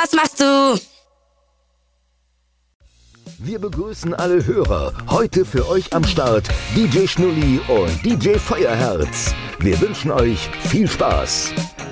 was machst du? Wir begrüßen alle Hörer. Heute für euch am Start DJ Schnulli und DJ Feuerherz. Wir wünschen euch viel Spaß.